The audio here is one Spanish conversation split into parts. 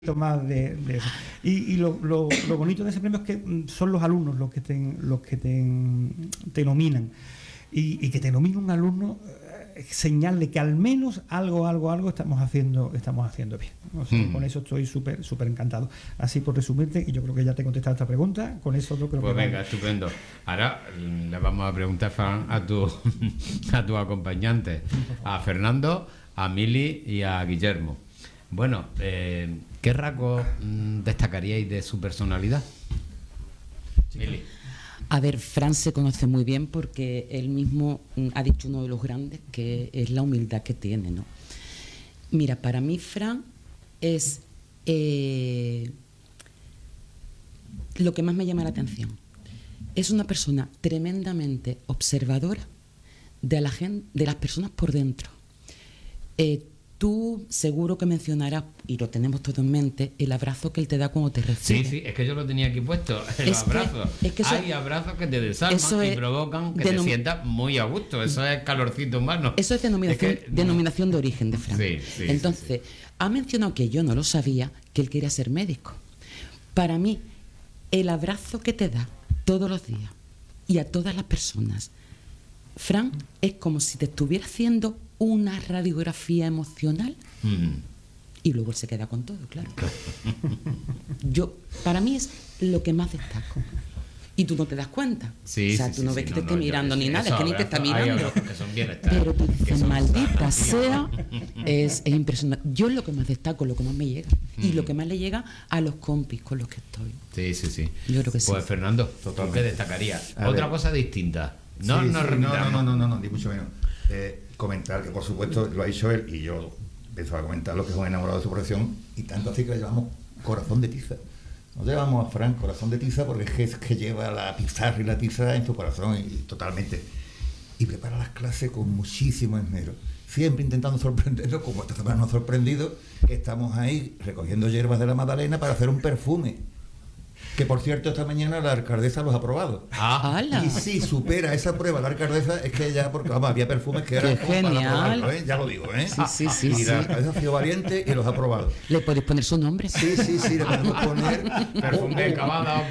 más de eso. Y lo bonito de ese premio es que son los alumnos los que te nominan. Y que te nomine un alumno, señal de que al menos algo estamos haciendo bien. O sea, con eso estoy súper encantado. Así por resumirte, y yo creo que ya te he contestado esta pregunta, con eso yo creo pues que... Pues venga, estupendo. Ahora le vamos a preguntar, Fran, a tu acompañante, a Fernando, a Mili y a Guillermo. Bueno, ¿qué rasgos destacaríais de su personalidad? Mili. A ver, Fran se conoce muy bien porque él mismo ha dicho uno de los grandes, que es la humildad que tiene, ¿no? Mira, para mí Fran es lo que más me llama la atención. Es una persona tremendamente observadora de la gente, de las personas por dentro. Tú seguro que mencionarás, y lo tenemos todo en mente, el abrazo que él te da cuando te recibe. Sí, es que yo lo tenía aquí puesto, los abrazos. Hay abrazos que te desarman y provocan que te sientas muy a gusto. Eso es calorcito humano. Eso es denominación de origen de Fran. Entonces, ha mencionado, que yo no lo sabía, que él quería ser médico. Para mí, el abrazo que te da todos los días y a todas las personas, Fran, es como si te estuviera haciendo una radiografía emocional y luego él se queda con todo, claro. Para mí es lo que más destaco. Y tú no te das cuenta. Tú no ves que te esté mirando ni nada, es que ni te está mirando. Pero tú dices, maldita sea, es impresionante. Yo es lo que más destaco, lo que más me llega. Y lo que más le llega a los compis con los que estoy. Sí. Yo creo que pues Fernando, totalmente. ¿Qué destacaría? Otra cosa distinta. No, ni mucho menos. Comentar que, por supuesto, lo ha dicho él y yo pensaba comentar lo que es un enamorado de su profesión, y tanto así que le llamamos corazón de tiza. Nos llevamos a Fran corazón de tiza porque es que lleva la pizarra y la tiza en su corazón y totalmente. Y prepara las clases con muchísimo esmero, siempre intentando sorprendernos, como esta semana nos ha sorprendido, que estamos ahí recogiendo hierbas de la Magdalena para hacer un perfume. Que, por cierto, esta mañana la alcaldesa los ha aprobado. Y si supera esa prueba la alcaldesa, es que ya, porque vamos, había perfumes que eran genial. Ya lo digo, Sí. Y la alcaldesa ha sido valiente y los ha aprobado. ¿Le podéis poner su nombre? Sí, le podemos poner perfume de Cavada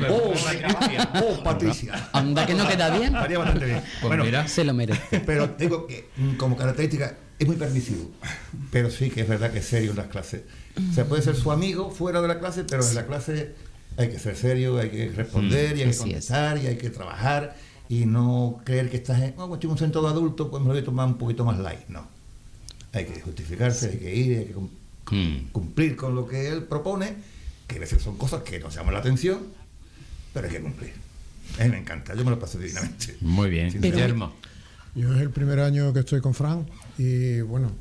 o Patricia. Anda, que no queda bien. Estaría bastante bien. Pues mira, se lo merece. Pero digo que, como característica, es muy permisivo. Pero sí que es verdad que es serio en las clases. O sea, puede ser su amigo fuera de la clase, pero en la clase hay que ser serio, hay que responder y hay que contestar y hay que trabajar y no creer que estás estoy en un centro de adultos, pues me lo voy a tomar un poquito más light. No. Hay que justificarse, hay que ir, hay que cumplir con lo que él propone, que a veces son cosas que nos llaman la atención, pero hay que cumplir. A mí me encanta, yo me lo paso divinamente. Muy bien, Guillermo. Yo es el primer año que estoy con Fran y bueno,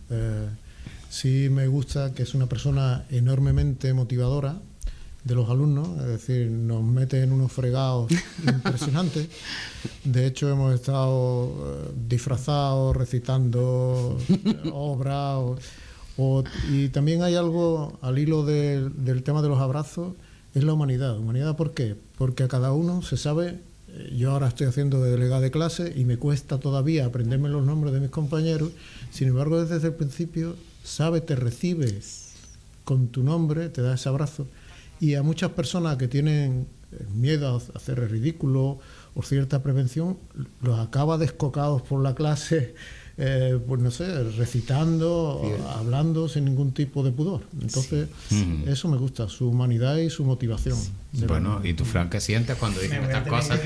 sí me gusta que es una persona enormemente motivadora de los alumnos, es decir, nos mete en unos fregados impresionantes. De hecho, hemos estado disfrazados, recitando obras, y también hay algo al hilo del tema de los abrazos, es la humanidad. ¿Humanidad por qué? Porque a cada uno se sabe. Yo ahora estoy haciendo de delegado de clase y me cuesta todavía aprenderme los nombres de mis compañeros, sin embargo, desde el principio sabe, te recibe con tu nombre, te da ese abrazo. Y a muchas personas que tienen miedo a hacer el ridículo o cierta prevención, los acaba descocados por la clase, pues no sé, recitando, hablando sin ningún tipo de pudor. Entonces, eso me gusta, su humanidad y su motivación. Bueno, ¿y tú, Fran, qué sientes cuando dicen estas cosas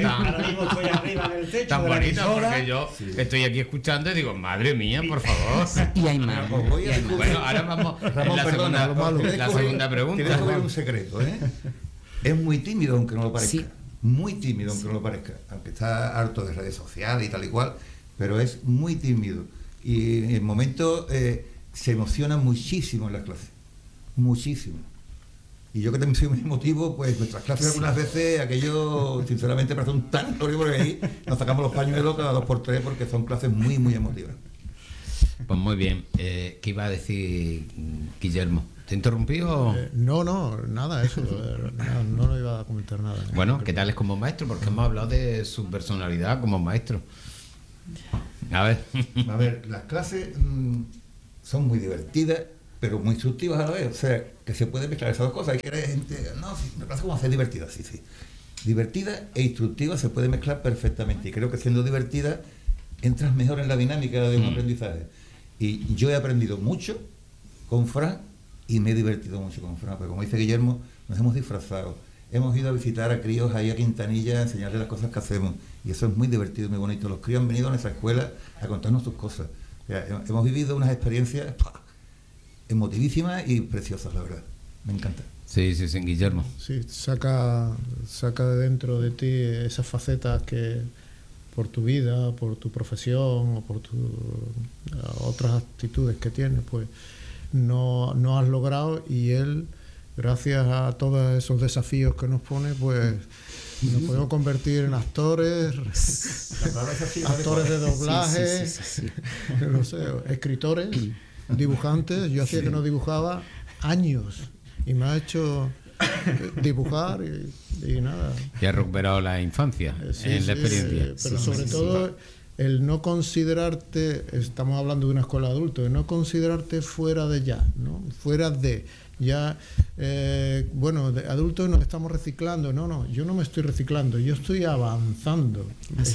tan bonitas? Porque yo estoy aquí escuchando y digo, madre mía, por favor. Y hay más. Bueno, ahora vamos Ramón, la segunda pregunta. Te dejo ver un secreto, Es muy tímido, aunque no lo parezca. Sí. Muy tímido, aunque no lo parezca. Aunque está harto de redes sociales y tal y cual, pero es muy tímido. Y en el momento se emociona muchísimo en las clases. Muchísimo. Y yo que también soy muy emotivo, pues nuestras clases algunas veces, aquello sinceramente parece un tanto, porque ahí nos sacamos los pañuelos cada 2 por 3 porque son clases muy, muy emotivas. Pues muy bien. ¿Qué iba a decir Guillermo? ¿Te interrumpí o...? No, nada, eso. No lo iba a comentar nada. Bueno, ¿qué tal es como maestro? Porque hemos hablado de su personalidad como maestro. A ver, las clases son muy divertidas, pero muy instructivas a la vez. O sea, que se pueden mezclar esas dos cosas. Hay que ver gente, no, sí, me pasa como hacer divertida, sí. Divertida e instructiva se puede mezclar perfectamente. Y creo que siendo divertida entras mejor en la dinámica de un aprendizaje. Y yo he aprendido mucho con Fran y me he divertido mucho con Fran. Pero como dice Guillermo, nos hemos disfrazado. Hemos ido a visitar a críos ahí a Quintanilla, a enseñarles las cosas que hacemos. Y eso es muy divertido, muy bonito. Los críos han venido a nuestra escuela a contarnos sus cosas. O sea, hemos vivido unas experiencias emotivísimas y preciosas, la verdad. Me encanta. Sí, Guillermo. Sí, saca de dentro de ti esas facetas que por tu vida, por tu profesión o por otras actitudes que tienes, pues no has logrado, y él, gracias a todos esos desafíos que nos pone, pues nos podemos convertir en actores de doblaje, no sé, escritores, dibujantes. Yo hacía que no dibujaba años y me ha hecho dibujar y nada. Y ha recuperado la infancia en la experiencia. Pero sobre todo el no considerarte, estamos hablando de una escuela de adultos, el no considerarte fuera de ya, ¿no? Fuera de ya, de adultos nos estamos reciclando. No, yo no me estoy reciclando, yo estoy avanzando.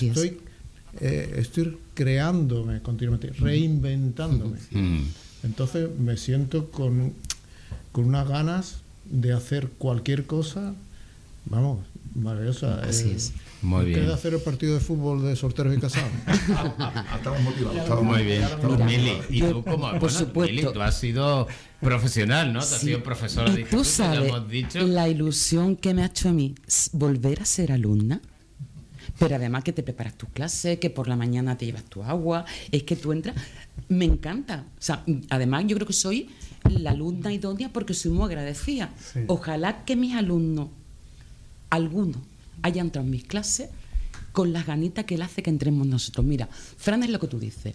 Estoy creándome continuamente, reinventándome. Entonces me siento con unas ganas de hacer cualquier cosa, vamos, maravillosa. Así es. Muy bien. ¿Queda hacer el partido de fútbol de solteros y casados? Estamos motivados. Muy bien. Mira, Mili, y tú por supuesto. Mili, tú has sido profesional, ¿no? Tú has sido profesora de y tú instituto, sabes ya hemos dicho. la ilusión que me ha hecho a mí volver a ser alumna. Pero además que te preparas tus clases, que por la mañana te llevas tu agua, es que tú entras, me encanta. O sea, además yo creo que soy la alumna idónea porque soy muy agradecida. Sí. Ojalá que mis alumnos, algunos, hayan entrado en mis clases con las ganitas que él hace que entremos nosotros. Mira, Fran, es lo que tú dices.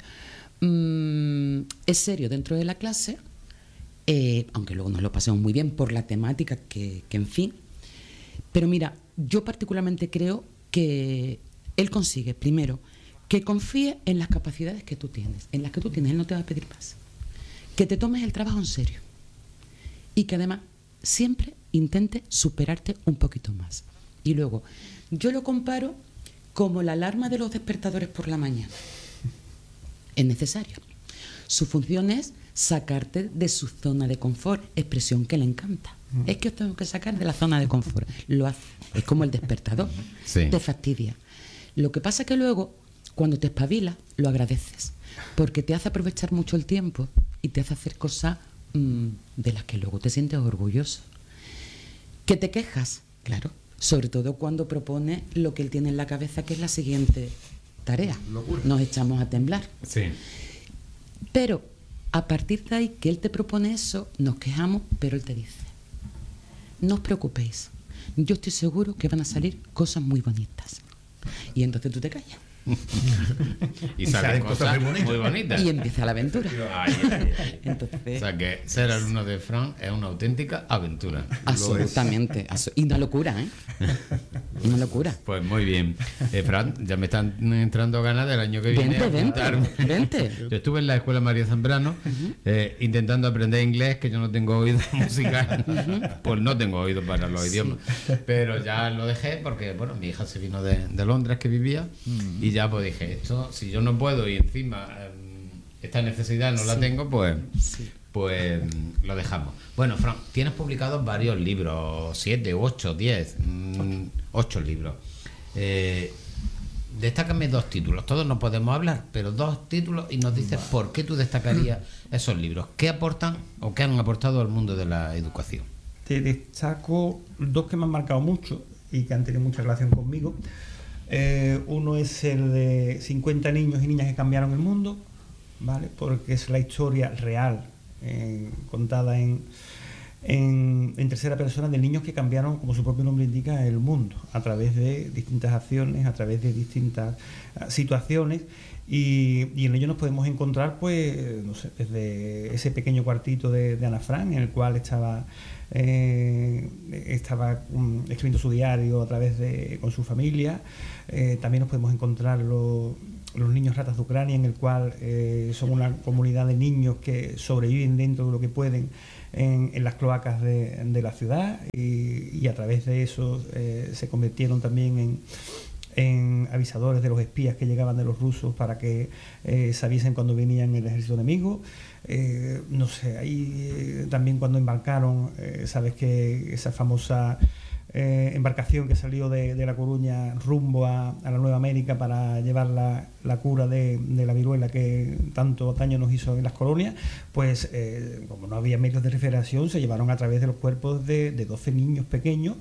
Es serio dentro de la clase, aunque luego nos lo pasemos muy bien por la temática que en fin. Pero mira, yo particularmente creo que él consigue, primero, que confíe en las capacidades que tú tienes, en las que tú tienes, él no te va a pedir más. Que te tomes el trabajo en serio. Y que además siempre intente superarte un poquito más. Y luego, yo lo comparo como la alarma de los despertadores por la mañana. Es necesaria. Su función es sacarte de su zona de confort, expresión que le encanta. Es que os tengo que sacar de la zona de confort. Lo hace. Es como el despertador. Sí. Te fastidia. Lo que pasa es que luego, cuando te espabilas, lo agradeces. Porque te hace aprovechar mucho el tiempo y te hace hacer cosas de las que luego te sientes orgulloso. ¿Que te quejas? Claro. Sobre todo cuando propone lo que él tiene en la cabeza, que es la siguiente tarea. Locura. Nos echamos a temblar. Sí. Pero a partir de ahí que él te propone eso, nos quejamos, pero él te dice: no os preocupéis, yo estoy seguro que van a salir cosas muy bonitas. Y entonces tú te callas. Y salen cosas muy bonitas. Y empieza la aventura. Ay. Entonces, o sea que ser alumno de Fran es una auténtica aventura. Absolutamente. Y una locura, ¿eh? Una locura. Pues muy bien. Fran, ya me están entrando ganas del año que viene. Vente. Yo estuve en la escuela María Zambrano intentando aprender inglés, que yo no tengo oído musical. Pues no tengo oído para los idiomas. Pero ya lo dejé porque, bueno, mi hija se vino de Londres, que vivía, y ya pues dije, esto, si yo no puedo y encima esta necesidad no la tengo, pues lo dejamos. Bueno, Fran, tienes publicados varios libros, 7, 8, 10, 8 libros. Destácame 2 títulos, todos no podemos hablar, pero 2 títulos, y nos dices por qué tú destacarías esos libros. ¿Qué aportan o qué han aportado al mundo de la educación? Te destaco 2 que me han marcado mucho y que han tenido mucha relación conmigo. Uno es el de 50 niños y niñas que cambiaron el mundo, ¿vale? Porque es la historia real, contada en tercera persona, de niños que cambiaron, como su propio nombre indica, el mundo, a través de distintas acciones, a través de distintas situaciones, y en ello nos podemos encontrar, pues, no sé, desde ese pequeño cuartito de Ana Frank, en el cual estaba escribiendo su diario a través con su familia. También nos podemos encontrarlo los niños ratas de Ucrania, en el cual son una comunidad de niños que sobreviven dentro de lo que pueden en las cloacas de la ciudad, y a través de eso se convirtieron también en avisadores de los espías que llegaban de los rusos para que se avisen cuando venían el ejército enemigo. No sé, ahí también cuando embarcaron, sabes que esa famosa embarcación que salió de La Coruña rumbo a la Nueva América para llevar la cura de la viruela que tanto daño nos hizo en las colonias, pues como no había medios de refrigeración, se llevaron a través de los cuerpos de 12 niños pequeños,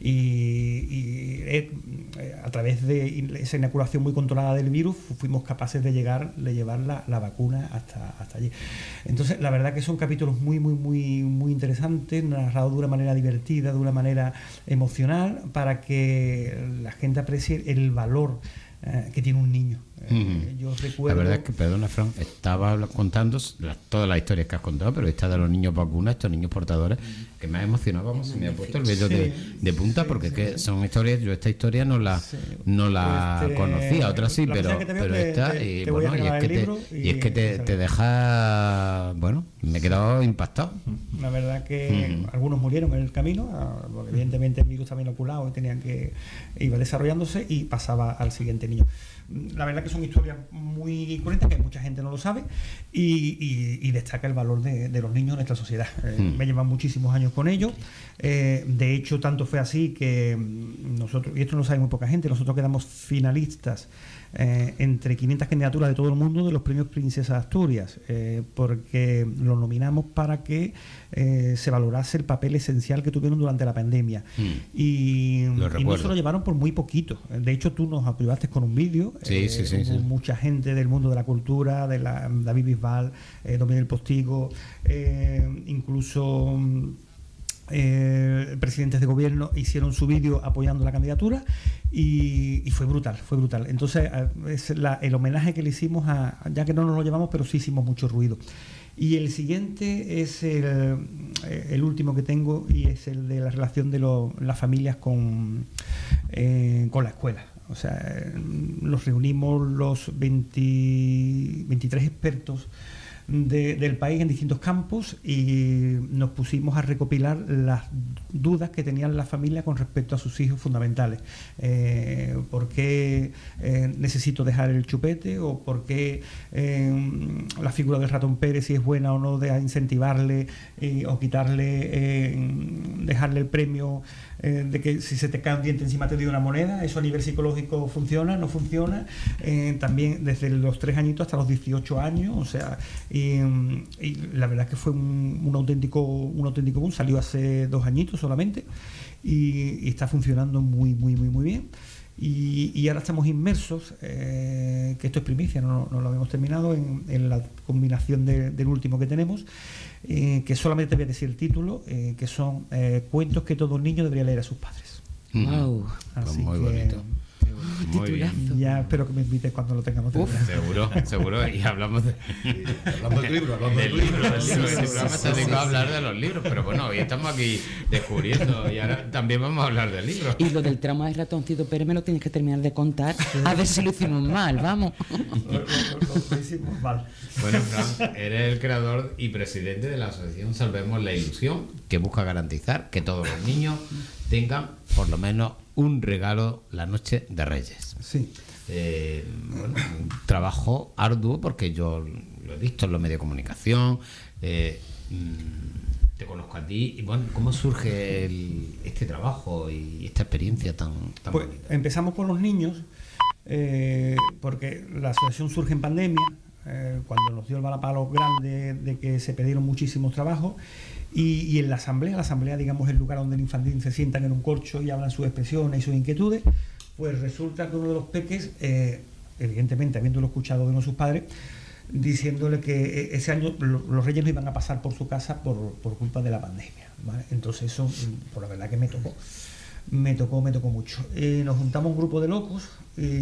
y a través de esa inoculación muy controlada del virus fuimos capaces de llevar la vacuna hasta allí. Entonces, la verdad que son capítulos muy interesantes, narrados de una manera divertida, de una manera emocional, para que la gente aprecie el valor que tiene un niño. Yo recuerdo... La verdad es que, perdona, Fran, estaba contando todas las historias que has contado, pero esta de los niños vacunas, estos niños portadores, que me ha emocionado, vamos, se me ha puesto el vello de punta, porque es que son historias, yo esta historia no la conocía, otras sí, pero esta, y es que te deja, bueno, me he quedado impactado. La verdad que algunos murieron en el camino, porque evidentemente el virus estaba inoculado y iba desarrollándose y pasaba al siguiente niño. La verdad que son historias muy corrientes, que mucha gente no lo sabe, y destaca el valor de los niños en nuestra sociedad. Me llevan muchísimos años con ellos. De hecho, tanto fue así que nosotros, y esto no lo sabe muy poca gente, nosotros quedamos finalistas entre 500 candidaturas de todo el mundo de los premios Princesa de Asturias, porque los nominamos para que se valorase el papel esencial que tuvieron durante la pandemia. Y no se lo llevaron por muy poquito. De hecho, tú nos apoyaste con un vídeo. Hubo mucha gente del mundo de la cultura, David Bisbal, Don Miguel Postigo, incluso presidentes de gobierno hicieron su vídeo apoyando la candidatura, y fue brutal. Entonces es el homenaje que le hicimos ya que no nos lo llevamos, pero sí hicimos mucho ruido. Y el siguiente es el último que tengo, y es el de la relación de las familias con la escuela. O sea, nos reunimos los 23 expertos del país en distintos campos, y nos pusimos a recopilar las dudas que tenían las familias con respecto a sus hijos fundamentales. ¿Por qué necesito dejar el chupete? ¿O por qué la figura del ratón Pérez, si es buena o no, de incentivarle o quitarle, dejarle el premio de que si se te cae un diente encima te doy una moneda? ¿Eso a nivel psicológico funciona? ¿No funciona? También desde los 3 añitos hasta los 18 años, o sea, y la verdad es que fue un auténtico boom. Salió hace 2 añitos solamente, y está funcionando muy bien. Y ahora estamos inmersos, que esto es primicia, no lo habíamos terminado, en la combinación del último que tenemos, que solamente te voy a decir el título, que son cuentos que todo niño debería leer a sus padres. Wow. Así muy que, bonito. Muy bien. Ya espero que me invites cuando lo tengamos. Seguro, y hablamos del libro. El programa se dedicó a hablar de los libros, pero bueno, hoy estamos aquí descubriendo, y ahora también vamos a hablar del libro. Y lo del trauma del ratoncito Pérez me lo tienes que terminar de contar, a ver si lo hicimos mal, vamos. Lo hicimos mal. Bueno, Fran, eres el creador y presidente de la asociación Salvemos la Ilusión, que busca garantizar que todos los niños tengan por lo menos un regalo la noche de Reyes. Sí. Bueno, un trabajo arduo, porque yo lo he visto en los medios de comunicación, te conozco a ti, y bueno, ¿cómo surge este trabajo y esta experiencia tan pues, bonita? Empezamos con los niños, porque la asociación surge en pandemia, cuando nos dio el balapalo grande de que se perdieron muchísimos trabajos, y en la asamblea, digamos, el lugar donde el infantil se sientan en un corcho y hablan sus expresiones y sus inquietudes, pues resulta que uno de los peques, evidentemente habiéndolo escuchado de uno de sus padres, diciéndole que ese año los Reyes no iban a pasar por su casa por culpa de la pandemia, ¿vale? Entonces eso, por la verdad que me tocó mucho. Nos juntamos un grupo de locos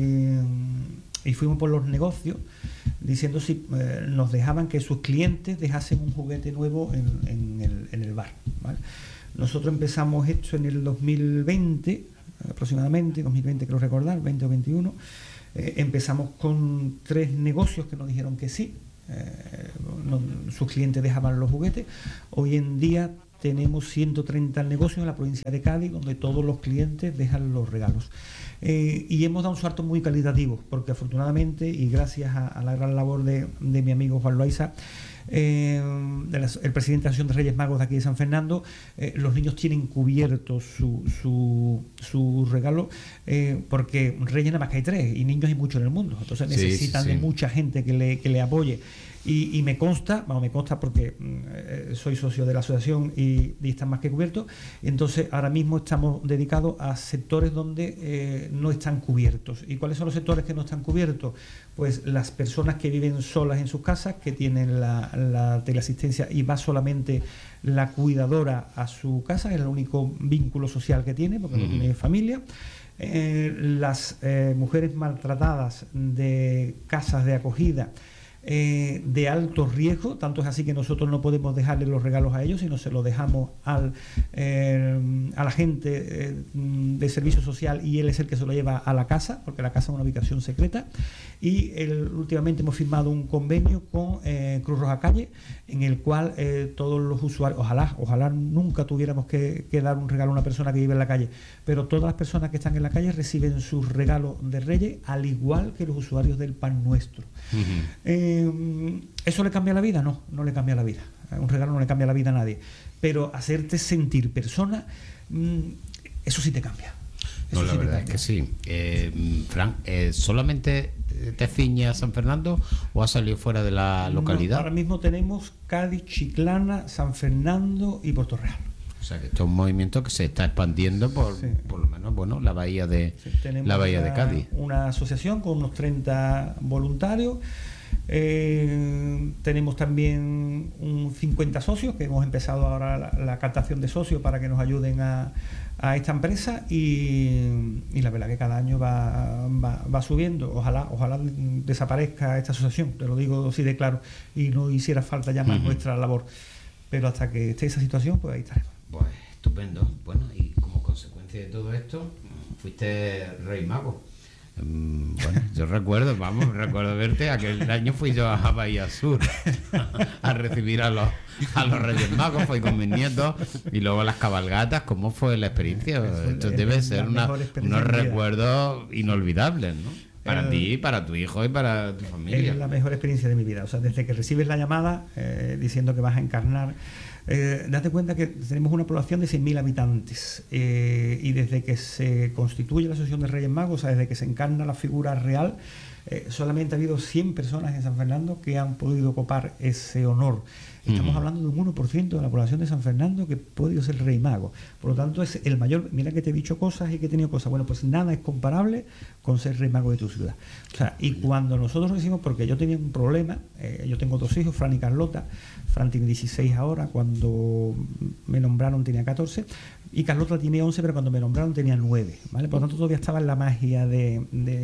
y fuimos por los negocios diciendo si nos dejaban que sus clientes dejasen un juguete nuevo en el bar, ¿vale? Nosotros empezamos esto en el 2020 aproximadamente, 2020 creo recordar, 20 o 21, Empezamos con 3 negocios que nos dijeron que sí. Sus clientes dejaban los juguetes. Hoy en día tenemos 130 negocios en la provincia de Cádiz donde todos los clientes dejan los regalos. Y hemos dado un salto muy cualitativo, porque afortunadamente, y gracias a la gran labor de mi amigo Juan Loaiza, el presidente de Asociación de Reyes Magos de aquí de San Fernando, los niños tienen cubierto su regalo, porque Reyes nada más que hay 3 y niños hay muchos en el mundo, entonces necesitan de mucha gente que le apoye. Y me consta porque soy socio de la asociación y están más que cubiertos. Entonces ahora mismo estamos dedicados a sectores donde no están cubiertos. ¿Y cuáles son los sectores que no están cubiertos? Pues las personas que viven solas en sus casas, que tienen la teleasistencia y va solamente la cuidadora a su casa, es el único vínculo social que tiene, porque no tiene familia. Las mujeres maltratadas de casas de acogida, de alto riesgo, tanto es así que nosotros no podemos dejarle los regalos a ellos, sino se los dejamos a la gente de servicio social, y él es el que se lo lleva a la casa, porque la casa es una ubicación secreta. Y últimamente hemos firmado un convenio con Cruz Roja Calle, en el cual todos los usuarios, ojalá nunca tuviéramos que dar un regalo a una persona que vive en la calle, pero todas las personas que están en la calle reciben sus regalos de Reyes, al igual que los usuarios del Pan Nuestro. ¿Eso le cambia la vida? No le cambia la vida. Un regalo no le cambia la vida a nadie, pero hacerte sentir persona, eso sí te cambia. No, la verdad es que sí. Fran, ¿solamente te ciñes a San Fernando o has salido fuera de la localidad? Ahora mismo tenemos Cádiz, Chiclana, San Fernando y Puerto Real. O sea, que esto es un movimiento que se está expandiendo por lo menos, la bahía de Cádiz. Una asociación con unos 30 voluntarios. Tenemos también 50 socios, que hemos empezado ahora la captación de socios para que nos ayuden a esta empresa, y la verdad que cada año va subiendo. Ojalá desaparezca esta asociación, te lo digo así de claro, y no hiciera falta ya más nuestra labor, pero hasta que esté esa situación, pues ahí estaremos. Pues estupendo. Bueno, y como consecuencia de todo esto, fuiste Rey Mago. Bueno, yo recuerdo verte. Aquel año fui yo a Bahía Sur a recibir a los Reyes Magos, fui con mis nietos, y luego las cabalgatas. ¿Cómo fue la experiencia? Esto debe ser unos recuerdos inolvidables, ¿no? Para ti, para tu hijo y para tu familia. Es la mejor experiencia de mi vida. O sea, desde que recibes la llamada diciendo que vas a encarnar, date cuenta que tenemos una población de 6.000 habitantes, y desde que se constituye la Asociación de Reyes Magos, o sea, desde que se encarna la figura real, solamente ha habido 100 personas en San Fernando que han podido copar ese honor. Estamos hablando de un 1% de la población de San Fernando que ha podido ser Rey Mago. Por lo tanto, es el mayor. Mira que te he dicho cosas y que he tenido cosas. Bueno, pues nada es comparable con ser Rey Mago de tu ciudad. O sea, y cuando nosotros recibimos, porque yo tenía un problema, yo tengo 2 hijos, Fran y Carlota. Fran tiene 16 ahora, cuando me nombraron tenía 14, y Carlota tiene 11, pero cuando me nombraron tenía 9, ¿vale? Por lo tanto, todavía estaba en la magia de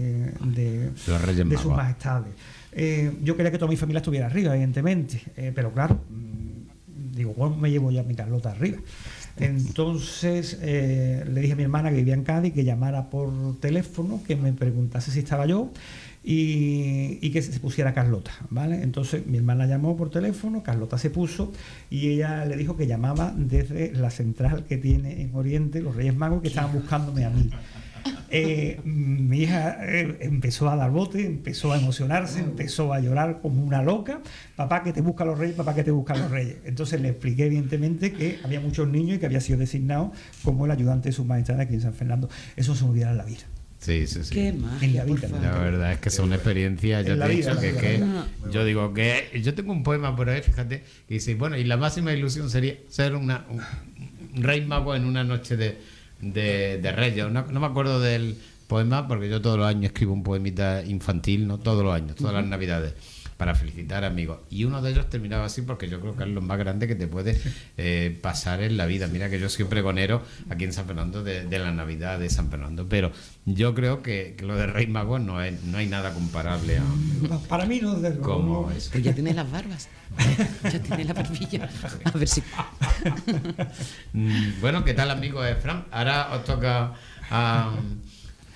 sus majestades. Yo quería que toda mi familia estuviera arriba, evidentemente, pero claro, digo, ¿cómo me llevo ya a mi Carlota arriba? Entonces le dije a mi hermana, que vivía en Cádiz, que llamara por teléfono, que me preguntase si estaba yo, y que se pusiera Carlota, ¿vale? Entonces mi hermana llamó por teléfono, Carlota se puso, y ella le dijo que llamaba desde la central que tiene en Oriente los Reyes Magos, que estaban buscándome a mí. Mi hija empezó a dar bote, empezó a emocionarse, empezó a llorar como una loca. Papá, que te buscan los reyes, papá, que te buscan los reyes. Entonces le expliqué evidentemente que había muchos niños y que había sido designado como el ayudante de su majestad aquí en San Fernando. Eso se me olvida en la vida. Sí. Qué magia, la verdad es que son experiencias, ya te he dicho, que yo digo que yo tengo un poema por ahí, fíjate, que dice, bueno, y la máxima ilusión sería ser un Rey Mago en una noche de Reyes. No me acuerdo del poema, porque yo todos los años escribo un poemita infantil, no todos los años, todas las navidades, para felicitar amigos, y uno de ellos terminaba así, porque yo creo que es lo más grande que te puede pasar en la vida. Mira que yo soy pregonero aquí en San Fernando de la Navidad de San Fernando, pero yo creo que lo de Rey Mago no hay nada comparable para mí no, desde luego, como eso. Pero ya tienes las barbas, ya tienes la barbilla, a ver si... Bueno, ¿qué tal, amigos? Fran, ahora os toca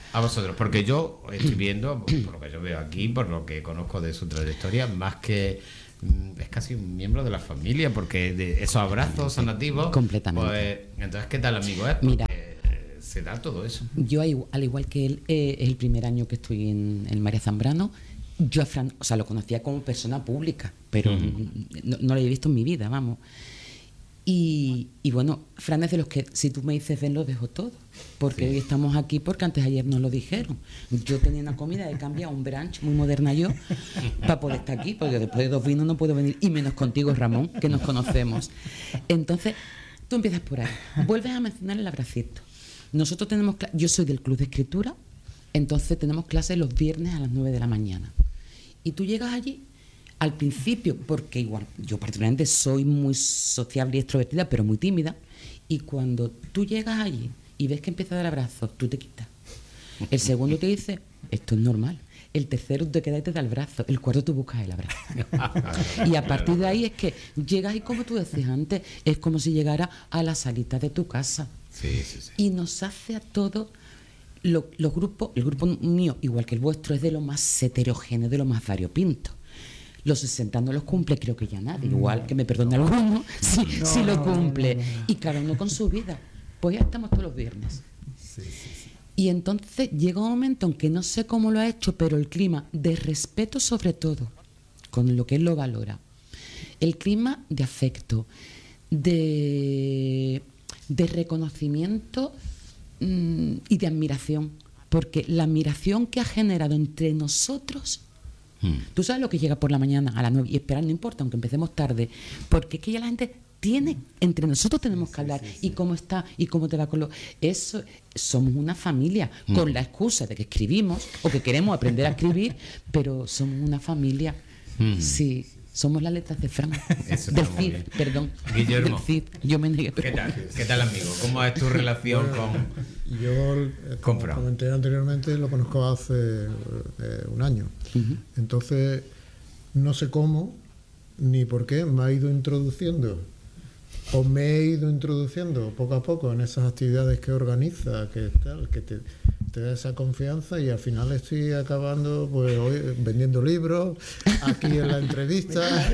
A vosotros, porque yo estoy viendo, por lo que yo veo aquí, por lo que conozco de su trayectoria, más que es casi un miembro de la familia, porque de esos abrazos sanativos, completamente. Pues, entonces, ¿qué tal, amigo? Mira, se da todo eso. Yo, al igual que él, es el primer año que estoy en María Zambrano. Yo a Fran, o sea, lo conocía como persona pública, pero no lo había visto en mi vida, vamos. Y bueno, Fran es de los que, si tú me dices ven, lo dejo todo. Porque hoy estamos aquí, porque antes ayer nos lo dijeron. Yo tenía una comida, he cambiado un brunch muy moderna yo, para poder estar aquí, porque después de 2 vinos no puedo venir, y menos contigo, Ramón, que nos conocemos. Entonces, tú empiezas por ahí. Vuelves a mencionar el abracito. Nosotros tenemos, yo soy del club de escritura, entonces tenemos clases los viernes a las 9 de la mañana. Y tú llegas allí, al principio, porque igual yo particularmente soy muy sociable y extrovertida, pero muy tímida, y cuando tú llegas allí y ves que empieza a dar abrazos, tú te quitas. El segundo te dice, esto es normal. El tercero te queda y te da el brazo. El cuarto tú buscas el abrazo. Y a partir de ahí es que llegas y, como tú decías antes, es como si llegara a la salita de tu casa. Sí. Y nos hace a todos los grupos, el grupo mío, igual que el vuestro, es de lo más heterogéneo, de lo más variopinto. Los 60 no los cumple, creo que ya nadie, igual que me perdone alguno, si lo cumple. Y cada uno con su vida. Pues ya estamos todos los viernes. Sí. Y entonces llega un momento en que no sé cómo lo ha hecho, pero el clima de respeto sobre todo, con lo que él lo valora, el clima de afecto, de reconocimiento y de admiración, porque la admiración que ha generado entre nosotros, tú sabes lo que llega por la mañana a las 9 y esperar no importa, aunque empecemos tarde, porque es que ya la gente tiene, entre nosotros tenemos que hablar, y cómo está, y cómo te va con lo... Eso, somos una familia, con la excusa de que escribimos, o que queremos aprender a escribir, pero somos una familia, sí. Somos las letras de Fran. Del Cid, perdón. Guillermo. Del Cid. Yo me negué. ¿Qué tal, amigo? ¿Cómo es tu relación con...? Yo, como Fran? comenté anteriormente, lo conozco hace un año. Entonces, no sé cómo ni por qué me ha ido introduciendo, o me he ido introduciendo poco a poco en esas actividades que organiza, que te da esa confianza, y al final estoy acabando pues hoy vendiendo libros, aquí en la entrevista,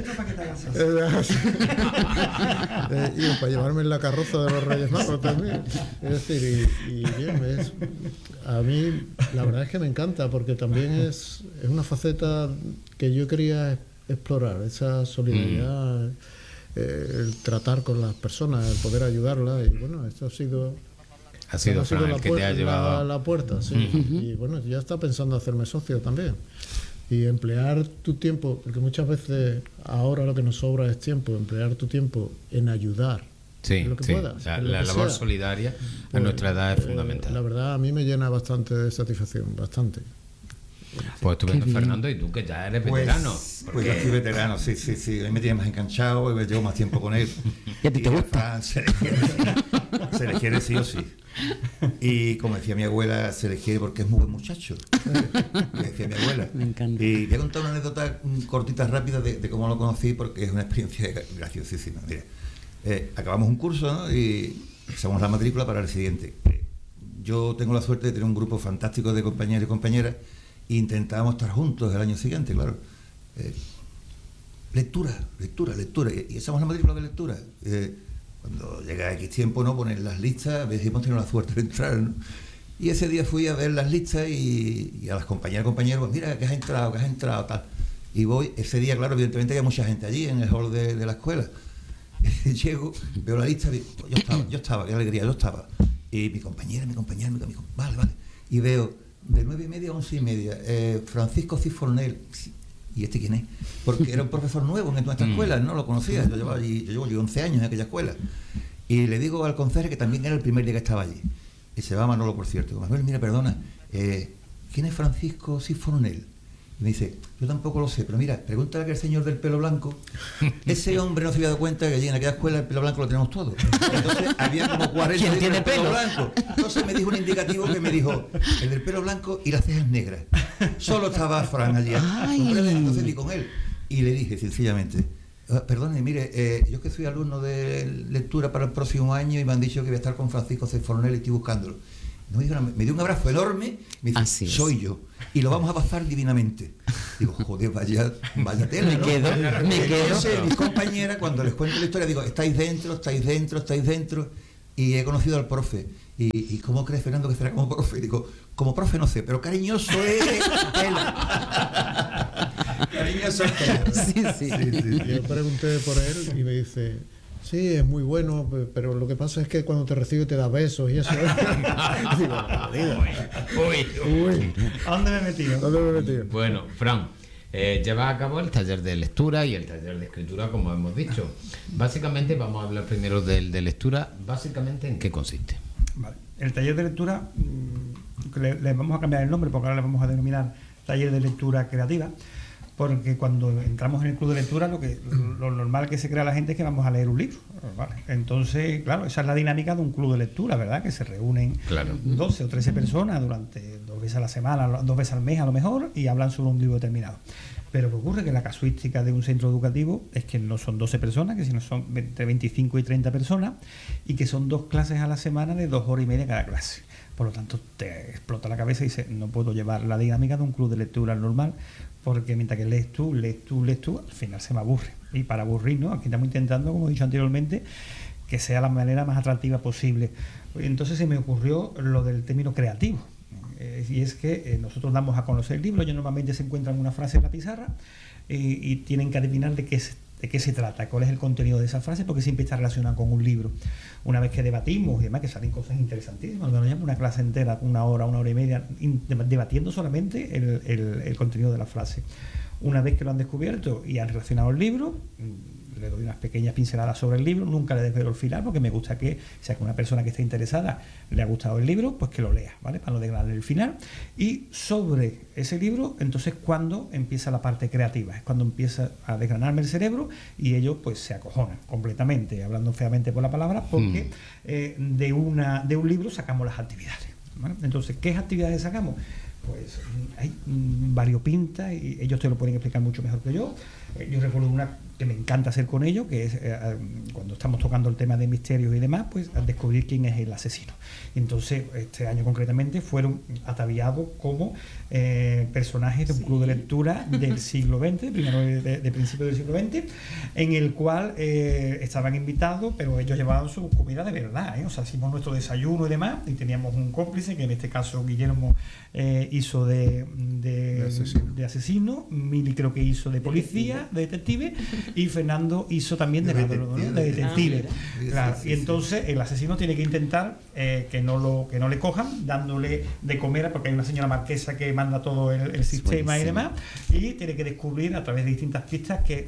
y para llevarme en la carroza de los Reyes Magos también. Es decir, y bien, a mí la verdad es que me encanta, porque también es una faceta que yo quería explorar, esa solidaridad, el tratar con las personas, el poder ayudarlas, y bueno, esto ha sido Fran el que te ha llevado la puerta, sí. Y bueno, ya está pensando hacerme socio también, y emplear tu tiempo, porque muchas veces ahora lo que nos sobra es tiempo, emplear tu tiempo en ayudar en lo que puedas, la que labor sea. solidaria a nuestra edad es fundamental. La verdad, a mí me llena bastante de satisfacción, bastante. Pues estupendo, Fernando, y tú que ya eres veterano. Pues yo soy veterano, sí. Hoy me tiene más enganchado, hoy llevo más tiempo con él. ¿Y a ti te gusta? Se le quiere sí o sí. Y como decía mi abuela, se le quiere porque es muy buen muchacho. Me decía mi abuela. Me encanta. Y voy a contar una anécdota cortita, rápida, de cómo lo conocí, porque es una experiencia graciosísima. Mira, acabamos un curso, ¿no? Y sacamos la matrícula para el siguiente. Yo tengo la suerte de tener un grupo fantástico de compañeros y compañeras, e intentábamos estar juntos el año siguiente, claro. Lectura. Y echamos la matrícula de lectura. Cuando llega X tiempo, ¿no? Ponen las listas, a ver si hemos tenido la suerte de entrar, ¿no? Y ese día fui a ver las listas y a las compañeras y compañeros, pues mira, que has entrado, tal. Y voy, ese día, claro, evidentemente había mucha gente allí en el hall de la escuela. Llego, veo la lista, yo estaba, qué alegría, yo estaba. Y mi compañera, vale. Y veo de 9:30 a 11:30, Francisco Cifornel. ¿Y este quién es? Porque era un profesor nuevo en nuestra escuela, no lo conocía. Yo llevo 11 años en aquella escuela. Y le digo al conserje, que también era el primer día que estaba allí, y se va Manolo, por cierto. Manuel, mira, perdona, ¿quién es Francisco Cifornel? Y me dice, yo tampoco lo sé, pero mira, pregúntale a aquel señor del pelo blanco. Ese hombre no se había dado cuenta que allí en aquella escuela el pelo blanco lo tenemos todos. Entonces había como 40 ¿Quién tiene del pelo blanco. Entonces me dijo un indicativo que me dijo, el del pelo blanco y las cejas negras. Solo estaba Fran allí. Entonces vi con él y le dije sencillamente, perdone, mire, yo que soy alumno de lectura para el próximo año y me han dicho que voy a estar con Francisco Cifornel y estoy buscándolo. No me dijo nada, me dio un abrazo enorme, me dice, Así es. soy yo, y lo vamos a pasar divinamente. Digo, joder, vaya tela, Me ¿no? quedo. Entonces, mis compañeras, cuando les cuento la historia, digo, estáis dentro, y he conocido al profe. ¿Y cómo crees, Fernando, que será como profe? Digo, como profe no sé, pero cariñoso es tela. Cariñoso es tela. Sí. Yo pregunté por él y me dice, sí, es muy bueno, pero lo que pasa es que cuando te recibe te da besos y eso. Digo, Uy. ¿A dónde me he metido? ¿dónde me he metido? Bueno, Fran, lleva a cabo el taller de lectura y el taller de escritura, como hemos dicho. Básicamente, vamos a hablar primero del de lectura. Básicamente, ¿en qué consiste? Vale. El taller de lectura, le vamos a cambiar el nombre porque ahora le vamos a denominar taller de lectura creativa, porque cuando entramos en el club de lectura lo normal que se crea la gente es que vamos a leer un libro, ¿vale? Entonces, claro, esa es la dinámica de un club de lectura, ¿verdad? Que se reúnen 12 o 13 personas durante 2 veces a la semana, 2 veces al mes a lo mejor, y hablan sobre un libro determinado. Pero lo que ocurre que la casuística de un centro educativo es que no son 12 personas, que sino son entre 25 y 30 personas, y que son 2 clases a la semana de 2 horas y media cada clase. Por lo tanto, te explota la cabeza y dices, no puedo llevar la dinámica de un club de lectura normal, porque mientras que lees tú, al final se me aburre. Y para aburrirnos, aquí estamos intentando, como he dicho anteriormente, que sea la manera más atractiva posible. Entonces se me ocurrió lo del término creativo. Y es que nosotros damos a conocer el libro, ellos normalmente se encuentran una frase en la pizarra y tienen que adivinar de qué se trata, cuál es el contenido de esa frase, porque siempre está relacionado con un libro. Una vez que debatimos y demás, que salen cosas interesantísimas, nos llevamos una clase entera, 1 hora, 1 hora y media, debatiendo solamente el contenido de la frase. Una vez que lo han descubierto y han relacionado el libro, le doy unas pequeñas pinceladas sobre el libro, nunca le desvelo el final, porque me gusta que, sea que una persona que esté interesada le ha gustado el libro, pues que lo lea, ¿vale? Para no desvelarle el final. Y sobre ese libro, entonces, cuando empieza la parte creativa, es cuando empieza a desgranarme el cerebro y ellos pues se acojonan completamente, hablando feamente por la palabra, porque de un libro sacamos las actividades, ¿vale? Entonces, ¿qué actividades sacamos? Pues hay variopintas y ellos te lo pueden explicar mucho mejor que yo. Yo recuerdo una que me encanta hacer con ellos, que es cuando estamos tocando el tema de misterios y demás, pues al descubrir quién es el asesino. Entonces, este año concretamente fueron ataviados como personajes de un club de lectura del siglo XX, primero de principios del siglo XX, en el cual estaban invitados, pero ellos llevaban su comida de verdad, O sea, hicimos nuestro desayuno y demás, y teníamos un cómplice, que en este caso Guillermo hizo de asesino, Mili creo que hizo de policía, de detective, y Fernando hizo también de detective. Claro. Y entonces el asesino tiene que intentar que no le cojan, dándole de comer, porque hay una señora marquesa que manda todo el sistema y demás, y tiene que descubrir a través de distintas pistas que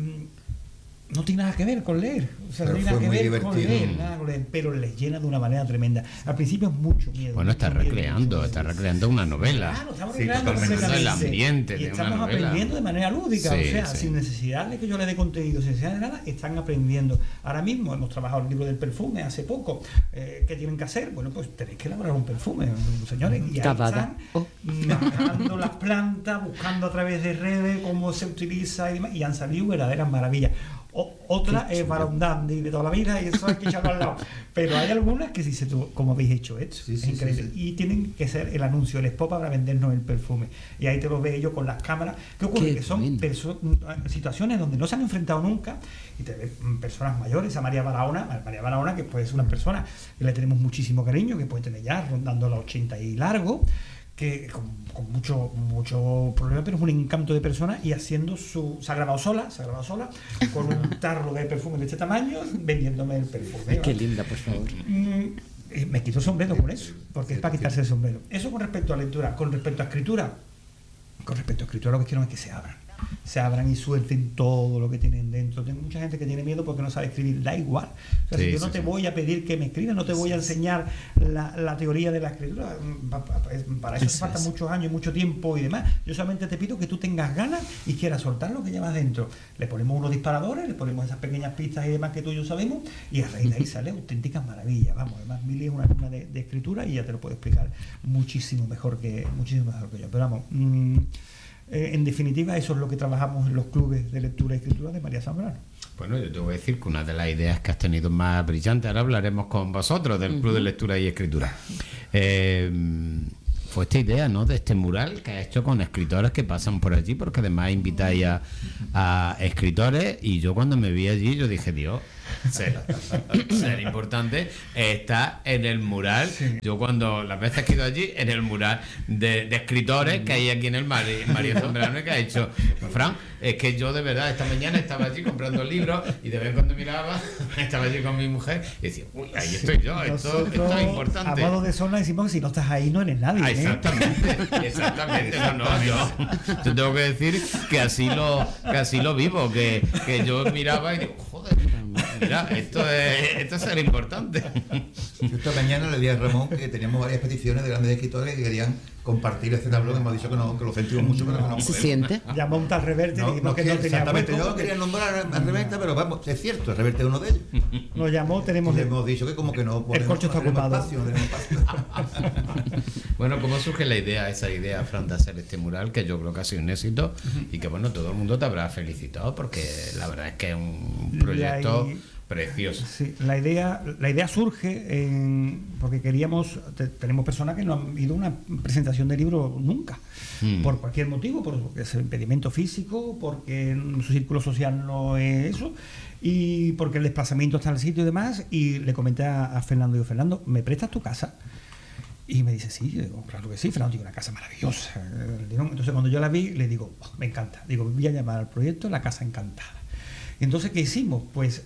no tiene nada que ver con leer, o sea, no tiene nada que ver con leer, pero les llena de una manera tremenda. Al principio es mucho miedo. Bueno, está recreando una novela. Claro, estamos recreando el ambiente y de estamos una novela. aprendiendo de manera lúdica, sin necesidad de que yo le dé contenido, sin necesidad de nada, están aprendiendo. Ahora mismo hemos trabajado el libro del perfume hace poco. ¿Qué tienen que hacer? Bueno, pues tenéis que elaborar un perfume, señores, y ahí están manejando las plantas, buscando a través de redes cómo se utiliza y demás, y han salido verdaderas maravillas. Otra es para un dandy de toda la vida y eso hay que echarlo al lado. Pero hay algunas que sí como habéis hecho esto. Es increíble. Y tienen que ser el anuncio, el spot para vendernos el perfume. Y ahí te lo ve ellos con las cámaras. ¿Qué ocurre? Que son situaciones donde no se han enfrentado nunca y te ven personas mayores. A María Barahona, que pues es una persona que le tenemos muchísimo cariño, que puede tener ya rondando los 80 y largo, que con mucho problema, pero es un encanto de persona, y haciendo se ha grabado sola con un tarro de perfume de este tamaño, vendiéndome el perfume. Qué linda, por favor. Me quito el sombrero con eso, porque es para quitarse el sombrero. Eso con respecto a lectura. Con respecto a escritura lo que quiero es que se abran y suelten todo lo que tienen dentro. Tengo mucha gente que tiene miedo porque no sabe escribir, da igual. O sea, si yo no te voy a pedir que me escribas, no te voy a enseñar la teoría de la escritura, para eso falta muchos años y mucho tiempo y demás. Yo solamente te pido que tú tengas ganas y quieras soltar lo que llevas dentro. Le ponemos unos disparadores, le ponemos esas pequeñas pistas y demás que tú y yo sabemos, y a raíz de ahí sale auténticas maravillas. Vamos, además Mili es una alumna de escritura y ya te lo puedo explicar muchísimo mejor que yo. Pero vamos, en definitiva, eso es lo que trabajamos en los clubes de lectura y escritura de María Zambrano. Bueno, yo te voy a decir que una de las ideas que has tenido más brillantes, ahora hablaremos con vosotros del Club de Lectura y Escritura. Fue esta idea, ¿no?, de este mural que ha hecho con escritores que pasan por allí, porque además invitáis a escritores, y yo cuando me vi allí yo dije, Dios, ser importante está en el mural. Sí. Yo cuando las veces que he ido allí, en el mural de escritores que hay aquí en el María Zambrano, que ha hecho Fran, es que yo de verdad esta mañana estaba allí comprando libros y de vez cuando miraba, estaba allí con mi mujer y decía, uy, ahí estoy yo, esto es importante. A modo de zona decimos que si no estás ahí no eres nadie. Exactamente. No, yo tengo que decir que así lo vivo, que yo miraba y digo, joder, mira, esto es ser importante. Yo esta mañana le di a Ramón que teníamos varias peticiones de grandes escritores que querían compartir este tablón, que hemos dicho que lo sentimos mucho, pero que no se siente. Llamó un tal Reverte y dijimos que no tenía exactamente, hueco. yo no quería nombrar a Reverte, pero vamos, es cierto, el Reverte es uno de ellos. Nos llamó, hemos dicho que como que no podemos, el coche está ocupado. Espacio. Bueno, ¿cómo surge esa idea, Fran, de hacer este mural, que yo creo que ha sido un éxito y que, bueno, todo el mundo te habrá felicitado, porque la verdad es que es un proyecto precioso. Sí, la idea surge porque tenemos personas que no han ido a una presentación de libro nunca, por cualquier motivo, porque es impedimento físico, porque su círculo social no es eso, y porque el desplazamiento está en el sitio y demás. Y le comenté a Fernando, digo, Fernando, ¿me prestas tu casa? Y me dice, sí. Digo, claro que sí, Fernando tiene una casa maravillosa. Entonces cuando yo la vi, le digo, me encanta. Digo, voy a llamar al proyecto La Casa Encantada. Entonces, ¿qué hicimos? Pues,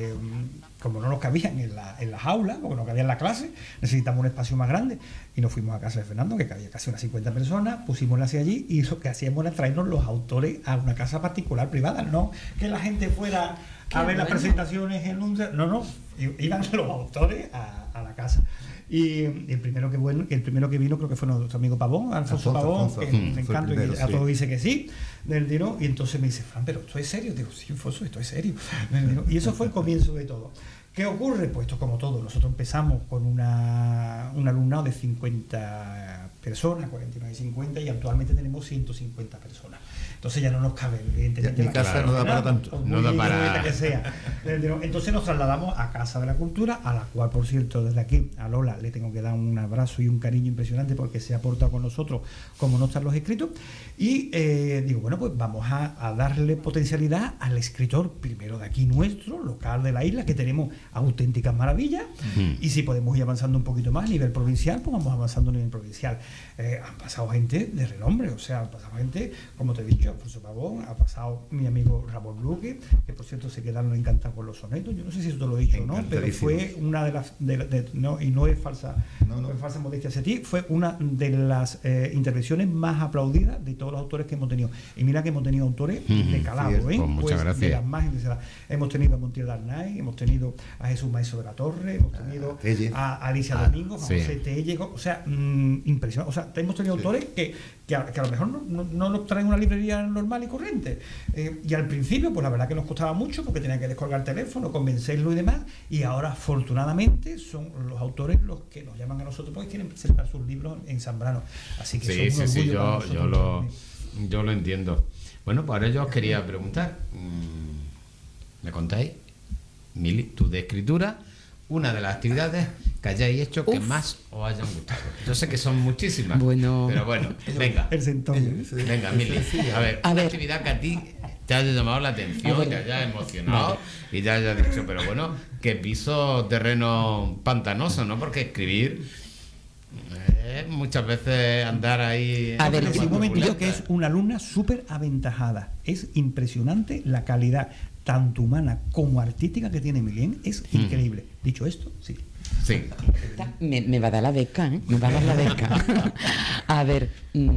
como no nos cabían en las aulas, porque no cabía en la clase, necesitamos un espacio más grande, y nos fuimos a casa de Fernando, que cabía casi unas 50 personas, pusimosla hacia allí, y lo que hacíamos era traernos los autores a una casa particular, privada, no que la gente fuera a ver las presentaciones en un... No, iban los autores a la casa. Y el primero que vino creo que fue nuestro amigo Pavón, Alfonso Pavón, que me encanta, y a todos dice que sí, del tiro. Y entonces me dice, Fran, pero ¿esto es serio? Digo, sí, Alfonso, esto es serio. Y eso fue el comienzo de todo. ¿Qué ocurre? Pues esto como todo, nosotros empezamos con un alumnado de 50 personas, 49 y 50, y actualmente tenemos 150 personas. Entonces ya no nos cabe, evidentemente. Mi casa no da para tanto. No da para... que sea. Entonces nos trasladamos a Casa de la Cultura, a la cual, por cierto, desde aquí a Lola le tengo que dar un abrazo y un cariño impresionante, porque se ha portado con nosotros como no están los escritos. Y digo, bueno, pues vamos a darle potencialidad al escritor, primero de aquí nuestro, local de la isla, que tenemos auténticas maravillas, y si podemos ir avanzando un poquito más a nivel provincial, pues vamos avanzando a nivel provincial. Han pasado gente de renombre, o sea, han pasado gente, como te he dicho, Alfonso Pavón, ha pasado mi amigo Ramón Luque, que por cierto se quedaron encantados con los sonetos. Yo no sé si eso te lo he dicho, ¿no? Pero fue una de las no, y no es falsa, no es falsa modestia hacia ti, fue una de las intervenciones más aplaudidas de todos los autores que hemos tenido. Y mira que hemos tenido autores de calado, sí, pues muchas gracias. De las más interesadas. Hemos tenido a Montiel Darnay, hemos tenido a Jesús Maestro de la Torre, hemos tenido a Alicia Domingo, a José Telle, o sea, impresionante. O sea, hemos tenido autores que a lo mejor no nos traen una librería normal y corriente. Y al principio, pues la verdad que nos costaba mucho, porque tenía que descolgar el teléfono, convencerlo y demás, y ahora afortunadamente son los autores los que nos llaman a nosotros porque quieren presentar sus libros en Zambrano. Así que yo lo entiendo. Bueno, pues ahora yo os quería preguntar, ¿me contáis, Mili, tú de escritura, una de las actividades que hayáis hecho que más os hayan gustado? Yo sé que son muchísimas, pero bueno, venga. El sentón. Venga, Mili, a ver, una actividad que a ti te haya llamado la atención, te haya emocionado y te haya dicho, pero bueno, que piso terreno pantanoso, ¿no? Porque escribir muchas veces andar ahí... A ver, un momentillo, que es una alumna súper aventajada. Es impresionante la calidad tanto humana como artística que tiene Emilien, es increíble. Dicho esto, sí. Me va a dar la beca, ¿eh? Me va a dar la beca. A ver,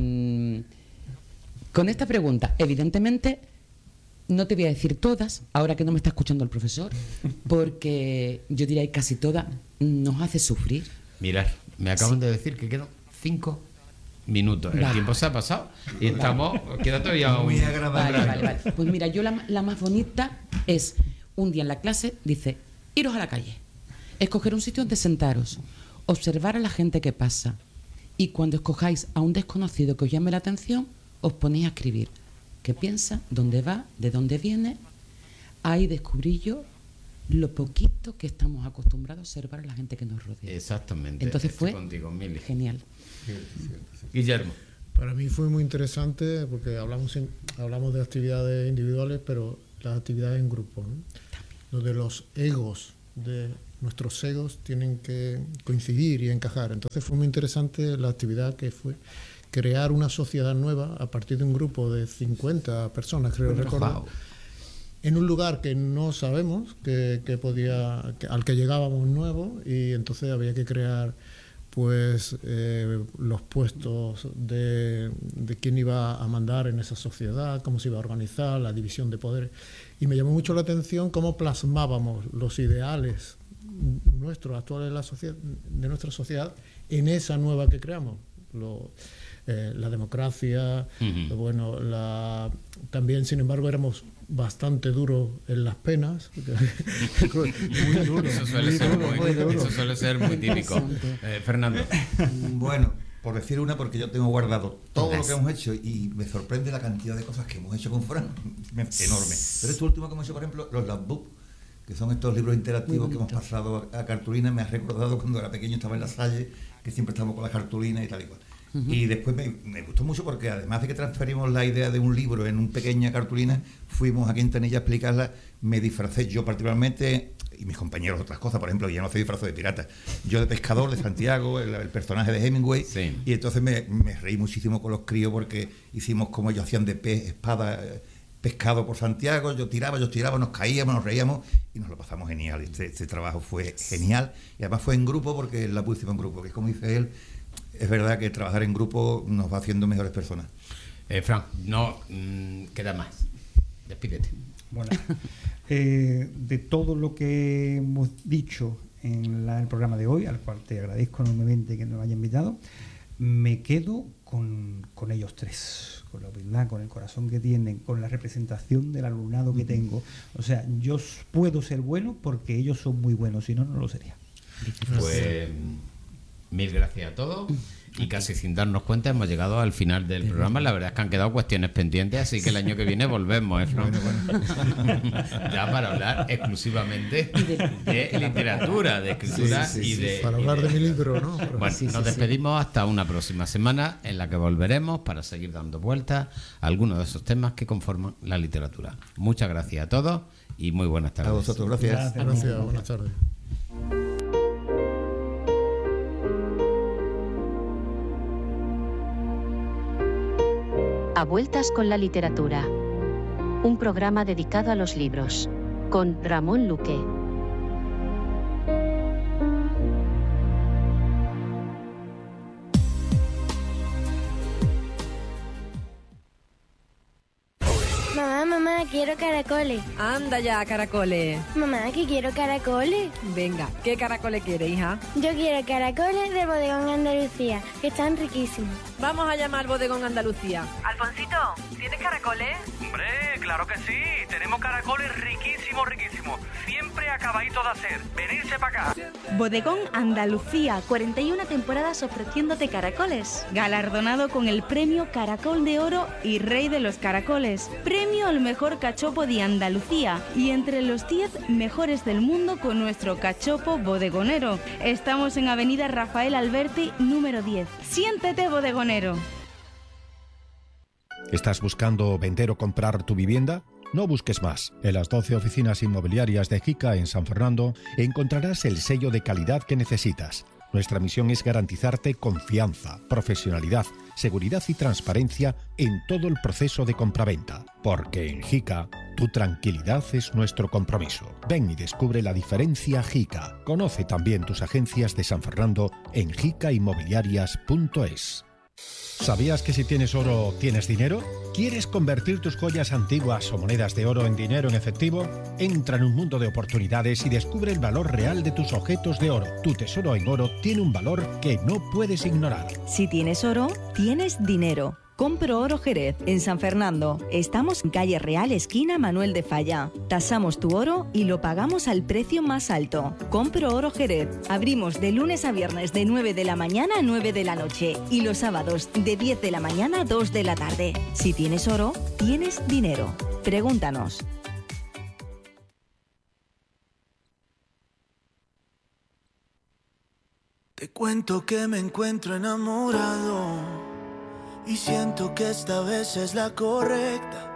con esta pregunta, evidentemente, no te voy a decir todas, ahora que no me está escuchando el profesor, porque yo diría que casi todas nos hace sufrir. Mirad, me acaban de decir que quedan 5 minutos. El tiempo se ha pasado y estamos... Queda todavía muy agradable. Vale. Pues mira, yo la más bonita es, un día en la clase, dice, iros a la calle, escoger un sitio donde sentaros, observar a la gente que pasa, y cuando escojáis a un desconocido que os llame la atención, os ponéis a escribir qué piensa, dónde va, de dónde viene. Ahí descubrí yo lo poquito que estamos acostumbrados a observar a la gente que nos rodea. Exactamente. Entonces Estoy fue contigo, Mili. genial. Sí. Guillermo. Para mí fue muy interesante porque hablamos de actividades individuales, pero las actividades en grupo, ¿no? Donde los egos, nuestros egos tienen que coincidir y encajar. Entonces fue muy interesante la actividad que fue crear una sociedad nueva a partir de un grupo de 50 personas, creo recordar, en un lugar que no sabemos al que llegábamos nuevo, y entonces había que crear pues los puestos de quién iba a mandar en esa sociedad, cómo se iba a organizar, la división de poderes. Y me llamó mucho la atención cómo plasmábamos los ideales nuestros actuales de nuestra sociedad en esa nueva que creamos. La democracia, bueno, también, sin embargo, éramos bastante duros en las penas. Muy duro. Eso suele ser muy típico. Fernando. Bueno, por decir una, porque yo tengo guardado todo lo que hemos hecho y me sorprende la cantidad de cosas que hemos hecho con Fran, enorme. Pero esto último que hemos hecho, por ejemplo, los Labbook, que son estos libros interactivos que hemos pasado a cartulina, me ha recordado cuando era pequeño, estaba en la Salle, que siempre estábamos con la cartulina y tal y cual. Y después me gustó mucho porque además de que transferimos la idea de un libro en una pequeña cartulina, fuimos a Quintanilla a explicarla, me disfracé yo particularmente, y mis compañeros otras cosas, por ejemplo, ya no se disfrazó de pirata, yo de pescador de Santiago, el personaje de Hemingway, sí. Y entonces me reí muchísimo con los críos porque hicimos como ellos hacían de espada, pescado por Santiago, yo tiraba, nos caíamos, nos reíamos y nos lo pasamos genial. Este trabajo fue genial y además fue en grupo porque la pusimos en grupo, que es como dice él, es verdad que trabajar en grupo nos va haciendo mejores personas. Fran, no queda más. Despídete. Bueno, de todo lo que hemos dicho en el programa de hoy, al cual te agradezco enormemente que nos haya invitado, me quedo con ellos tres, con la humildad, con el corazón que tienen, con la representación del alumnado que tengo. O sea, yo puedo ser bueno porque ellos son muy buenos, si no, no lo sería. Pues mil gracias a todos. Y casi sin darnos cuenta hemos llegado al final del programa. La verdad es que han quedado cuestiones pendientes, así que el año que viene volvemos, Fran. Ya para hablar exclusivamente de literatura, de escritura y de... Para hablar de mi libro, ¿no? Bueno, nos despedimos hasta una próxima semana en la que volveremos para seguir dando vueltas a algunos de esos temas que conforman la literatura. Muchas gracias a todos y muy buenas tardes. A vosotros, gracias. Gracias, buenas tardes. A vueltas con la literatura. Un programa dedicado a los libros. Con Ramón Luque. Mamá, quiero caracoles. Anda ya, caracoles. Mamá, que quiero caracoles. Venga, ¿qué caracoles quieres, hija? Yo quiero caracoles del Bodegón Andalucía, que están riquísimos. Vamos a llamar al Bodegón Andalucía. Alfonsito, ¿tienes caracoles? Hombre, claro que sí. Tenemos caracoles riquísimos. Siempre acabadito de hacer. Venirse para acá. Bodegón Andalucía, 41 temporadas ofreciéndote caracoles. Galardonado con el premio Caracol de Oro y Rey de los Caracoles. Premio al mejor cachopo de Andalucía y entre los 10 mejores del mundo con nuestro cachopo bodegonero. Estamos en Avenida Rafael Alberti, número 10. Siéntete bodegonero. ¿Estás buscando vender o comprar tu vivienda? No busques más. En las 12 oficinas inmobiliarias de JICA en San Fernando encontrarás el sello de calidad que necesitas. Nuestra misión es garantizarte confianza, profesionalidad, seguridad y transparencia en todo el proceso de compraventa. Porque en JICA, tu tranquilidad es nuestro compromiso. Ven y descubre la diferencia JICA. Conoce también tus agencias de San Fernando en jicainmobiliarias.es. ¿Sabías que si tienes oro, tienes dinero? ¿Quieres convertir tus joyas antiguas o monedas de oro en dinero en efectivo? Entra en un mundo de oportunidades y descubre el valor real de tus objetos de oro. Tu tesoro en oro tiene un valor que no puedes ignorar. Si tienes oro, tienes dinero. Compro Oro Jerez, en San Fernando. Estamos en calle Real, esquina Manuel de Falla. Tasamos tu oro y lo pagamos al precio más alto. Compro Oro Jerez. Abrimos de lunes a viernes de 9 de la mañana a 9 de la noche y los sábados de 10 de la mañana a 2 de la tarde. Si tienes oro, tienes dinero. Pregúntanos. Te cuento que me encuentro enamorado y siento que esta vez es la correcta.